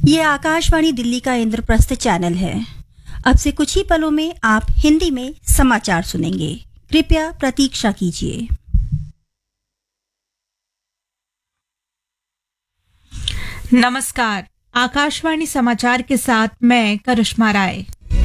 ये आकाशवाणी दिल्ली का इंद्रप्रस्थ चैनल है। अब से कुछ ही पलों में आप हिंदी में समाचार सुनेंगे। कृपया प्रतीक्षा कीजिए। नमस्कार, आकाशवाणी समाचार के साथ मैं करिश्मा राय।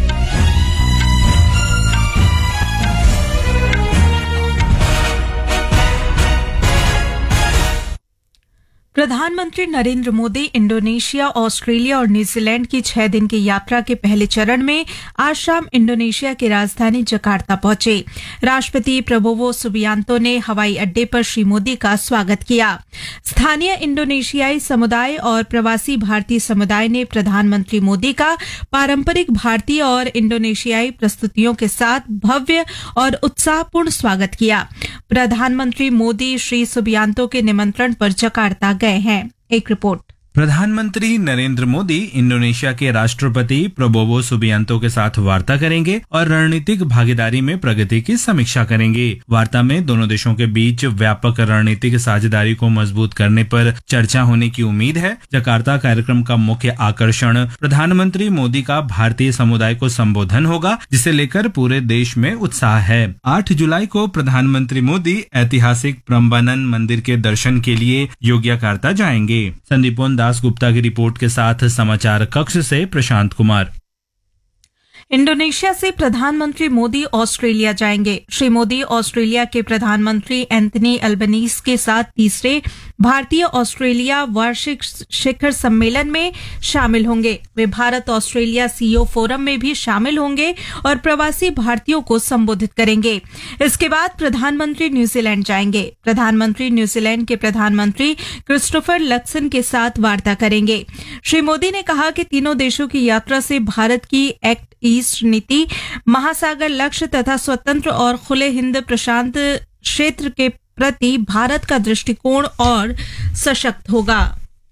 प्रधानमंत्री नरेंद्र मोदी इंडोनेशिया, ऑस्ट्रेलिया और न्यूजीलैंड की 6 दिन की यात्रा के पहले चरण में आज शाम इंडोनेशिया की राजधानी जकार्ता पहुंचे। राष्ट्रपति प्रबोवो सुबियांतो ने हवाई अड्डे पर श्री मोदी का स्वागत किया। स्थानीय इंडोनेशियाई समुदाय और प्रवासी भारतीय समुदाय ने प्रधानमंत्री मोदी का पारंपरिक भारतीय और इंडोनेशियाई प्रस्तुतियों के साथ भव्य और उत्साहपूर्ण स्वागत किया। प्रधानमंत्री मोदी श्री सुबियांतो के निमंत्रण पर जकार्ता गए हैं। एक रिपोर्ट। प्रधानमंत्री नरेंद्र मोदी इंडोनेशिया के राष्ट्रपति प्रबोवो सुबियांतो के साथ वार्ता करेंगे और रणनीतिक भागीदारी में प्रगति की समीक्षा करेंगे। वार्ता में दोनों देशों के बीच व्यापक रणनीतिक साझेदारी को मजबूत करने पर चर्चा होने की उम्मीद है। जकार्ता कार्यक्रम का मुख्य आकर्षण प्रधानमंत्री मोदी का भारतीय समुदाय को संबोधन होगा, जिसे लेकर पूरे देश में उत्साह है। 8 जुलाई को प्रधानमंत्री मोदी ऐतिहासिक प्रम्बानन मंदिर के दर्शन के लिए योग्यकार्ता जाएंगे। संदीपोन दास गुप्ता की रिपोर्ट के साथ समाचार कक्ष से प्रशांत कुमार। इंडोनेशिया से प्रधानमंत्री मोदी ऑस्ट्रेलिया जाएंगे। श्री मोदी ऑस्ट्रेलिया के प्रधानमंत्री एंथनी अल्बनीज के साथ तीसरे भारतीय ऑस्ट्रेलिया वार्षिक शिखर सम्मेलन में शामिल होंगे। वे भारत ऑस्ट्रेलिया सीईओ फोरम में भी शामिल होंगे और प्रवासी भारतीयों को संबोधित करेंगे। इसके बाद प्रधानमंत्री न्यूजीलैंड जाएंगे। प्रधानमंत्री न्यूजीलैंड के प्रधानमंत्री क्रिस्टोफर लक्सन के साथ वार्ता करेंगे। श्री मोदी ने कहा कि तीनों देशों की यात्रा से भारत की एक्ट ईस्ट नीति, महासागर लक्ष्य तथा स्वतंत्र और खुले हिंद प्रशांत क्षेत्र के प्रति भारत का दृष्टिकोण और सशक्त होगा।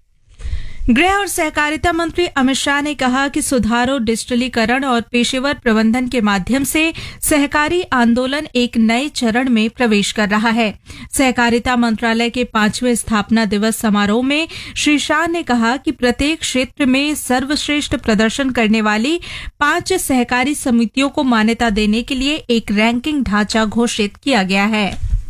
गृह और सहकारिता मंत्री अमित शाह ने कहा कि सुधारों, डिजिटलीकरण और पेशेवर प्रबंधन के माध्यम से सहकारी आंदोलन एक नए चरण में प्रवेश कर रहा है। सहकारिता मंत्रालय के 5वें स्थापना दिवस समारोह में श्री शाह ने कहा कि प्रत्येक क्षेत्र में सर्वश्रेष्ठ प्रदर्शन करने वाली 5 सहकारी समितियों को मान्यता देने के लिए एक रैंकिंग ढांचा घोषित किया गया है।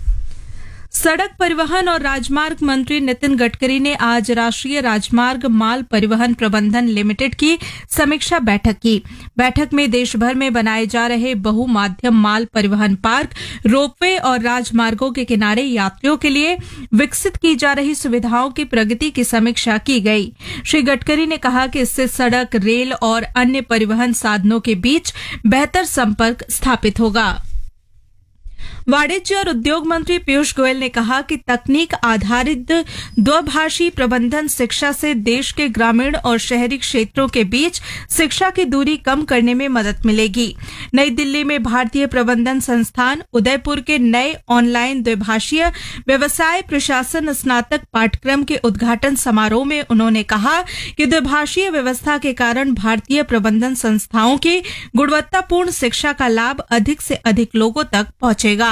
सड़क परिवहन और राजमार्ग मंत्री नितिन गडकरी ने आज राष्ट्रीय राजमार्ग माल परिवहन प्रबंधन लिमिटेड की समीक्षा बैठक की। बैठक में देश भर में बनाए जा रहे बहुमाध्यम माल परिवहन पार्क, रोपवे और राजमार्गों के किनारे यात्रियों के लिए विकसित की जा रही सुविधाओं की प्रगति की समीक्षा की गई। श्री गडकरी ने कहा कि इससे सड़क, रेल और अन्य परिवहन साधनों के बीच बेहतर संपर्क स्थापित होगा। वाणिज्य और उद्योग मंत्री पीयूष गोयल ने कहा कि तकनीक आधारित द्विभाषी प्रबंधन शिक्षा से देश के ग्रामीण और शहरी क्षेत्रों के बीच शिक्षा की दूरी कम करने में मदद मिलेगी। नई दिल्ली में भारतीय प्रबंधन संस्थान उदयपुर के नए ऑनलाइन द्विभाषीय व्यवसाय प्रशासन स्नातक पाठ्यक्रम के उद्घाटन समारोह में उन्होंने कहा कि द्विभाषीय व्यवस्था के कारण भारतीय प्रबंधन संस्थाओं की गुणवत्तापूर्ण शिक्षा का लाभ अधिक से अधिक लोगों तक पहुंचेगा।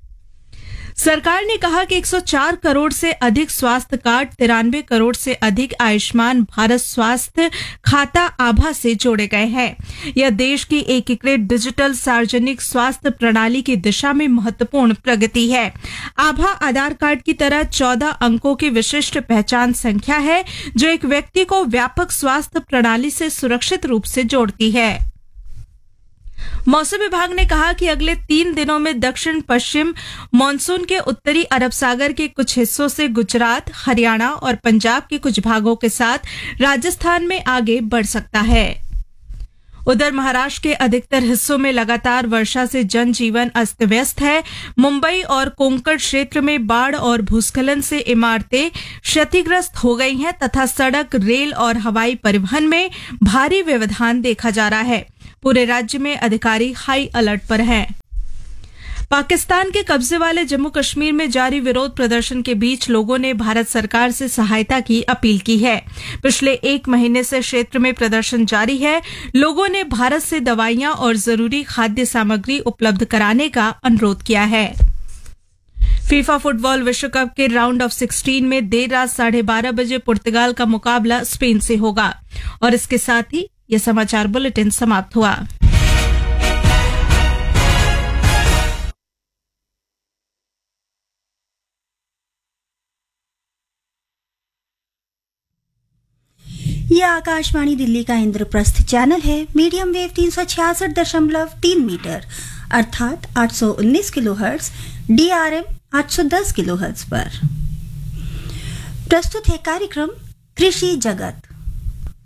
सरकार ने कहा कि 104 करोड़ से अधिक स्वास्थ्य कार्ड, 93 करोड़ से अधिक आयुष्मान भारत स्वास्थ्य खाता आभा से जोड़े गए हैं। यह देश की एकीकृत डिजिटल सार्वजनिक स्वास्थ्य प्रणाली की दिशा में महत्वपूर्ण प्रगति है। आभा आधार कार्ड की तरह 14 अंकों की विशिष्ट पहचान संख्या है, जो एक व्यक्ति को व्यापक स्वास्थ्य प्रणाली से सुरक्षित रूप से जोड़ती है। मौसम विभाग ने कहा कि अगले 3 दिनों में दक्षिण पश्चिम मानसून के उत्तरी अरब सागर के कुछ हिस्सों से गुजरात, हरियाणा और पंजाब के कुछ भागों के साथ राजस्थान में आगे बढ़ सकता है। उधर महाराष्ट्र के अधिकतर हिस्सों में लगातार वर्षा से जनजीवन अस्त व्यस्त है। मुंबई और कोंकण क्षेत्र में बाढ़ और भूस्खलन से इमारतें क्षतिग्रस्त हो गई हैं तथा सड़क, रेल और हवाई परिवहन में भारी व्यवधान देखा जा रहा है। पूरे राज्य में अधिकारी हाई अलर्ट पर हैं। पाकिस्तान के कब्जे वाले जम्मू कश्मीर में जारी विरोध प्रदर्शन के बीच लोगों ने भारत सरकार से सहायता की अपील की है। पिछले 1 महीने से क्षेत्र में प्रदर्शन जारी है। लोगों ने भारत से दवाइयां और जरूरी खाद्य सामग्री उपलब्ध कराने का अनुरोध किया है। फीफा फुटबॉल विश्व कप के राउंड ऑफ 16 में देर रात 12:30 बजे पुर्तगाल का मुकाबला स्पेन से होगा। और इसके साथ ही यह समाचार बुलेटिन समाप्त हुआ। यह आकाशवाणी दिल्ली का इंद्रप्रस्थ चैनल है। मीडियम वेव 366.3 मीटर अर्थात 819 किलोहर्ट्ज, DRM 810 किलोहर्ट्ज पर। प्रस्तुत है कार्यक्रम कृषि जगत।